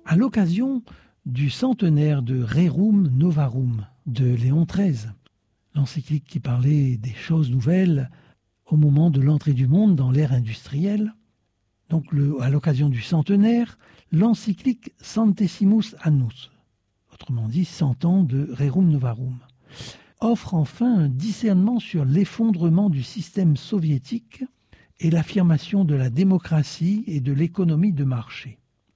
À l'occasion du centenaire de Rerum Novarum de Léon XIII, l'encyclique qui parlait des choses nouvelles au moment de l'entrée du monde dans l'ère industrielle, donc à l'occasion du centenaire, l'encyclique Centesimus Annus, autrement dit 100 ans de Rerum Novarum, offre enfin un discernement sur l'effondrement du système soviétique et l'affirmation de la démocratie et de l'économie de marché.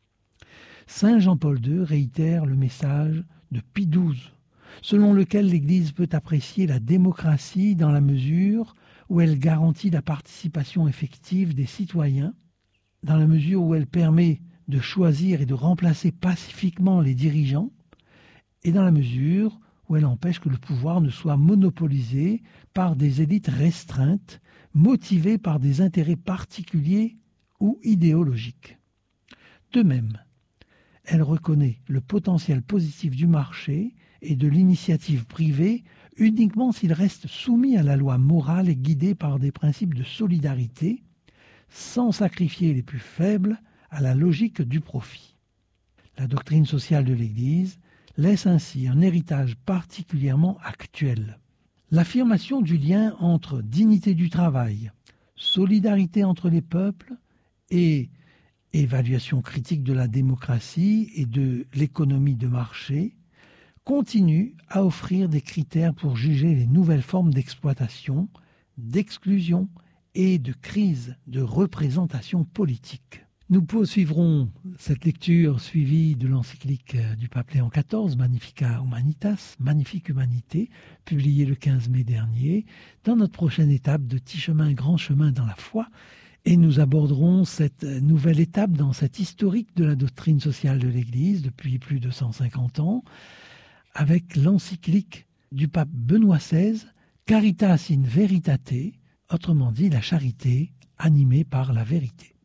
Saint Jean-Paul II réitère le message de Pie XII, selon lequel l'Église peut apprécier la démocratie dans la mesure où elle garantit la participation effective des citoyens, dans la mesure où elle permet de choisir et de remplacer pacifiquement les dirigeants, et dans la mesure où elle empêche que le pouvoir ne soit monopolisé par des élites restreintes, motivées par des intérêts particuliers ou idéologiques. De même, elle reconnaît le potentiel positif du marché et de l'initiative privée uniquement s'il reste soumis à la loi morale et guidé par des principes de solidarité, sans sacrifier les plus faibles à la logique du profit. La doctrine sociale de l'Église laisse ainsi un héritage particulièrement actuel. L'affirmation du lien entre dignité du travail, solidarité entre les peuples et évaluation critique de la démocratie et de l'économie de marché continue à offrir des critères pour juger les nouvelles formes d'exploitation, d'exclusion et de crise de représentation politique. Nous poursuivrons cette lecture suivie de l'encyclique du pape Léon XIV, Magnificat Humanitas, Magnifique Humanité, publiée le 15 mai dernier, dans notre prochaine étape de Petit chemin, grand chemin dans la foi. Et nous aborderons cette nouvelle étape dans cette historique de la doctrine sociale de l'Église depuis plus de 150 ans, avec l'encyclique du pape Benoît XVI, Caritas in Veritate, autrement dit la charité animée par la vérité.